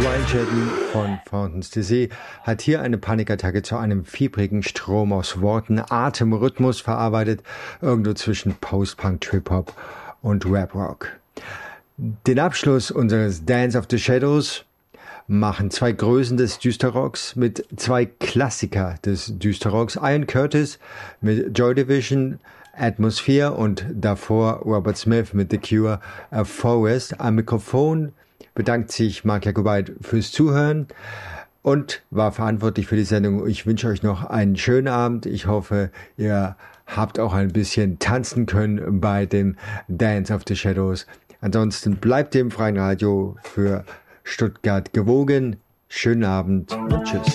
Ryan Shedden von Fountains DC hat hier eine Panikattacke zu einem fiebrigen Strom aus Worten, Atem, Rhythmus verarbeitet, irgendwo zwischen Post-Punk, Trip-Hop und Rap-Rock. Den Abschluss unseres Dance of the Shadows machen zwei Größen des Düsterrocks mit zwei Klassiker des Düsterrocks. Ian Curtis mit Joy Division, Atmosphere und davor Robert Smith mit The Cure, A Forest. Am Mikrofon bedankt sich Mark Jakobait fürs Zuhören und war verantwortlich für die Sendung. Ich wünsche euch noch einen schönen Abend. Ich hoffe, ihr habt auch ein bisschen tanzen können bei dem Dance of the Shadows. Ansonsten bleibt dem freien Radio für Stuttgart gewogen. Schönen Abend und tschüss.